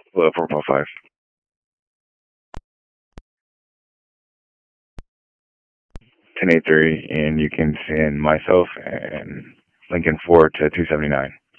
Well, 455. 1083, and you can send myself and Lincoln 4 to 279.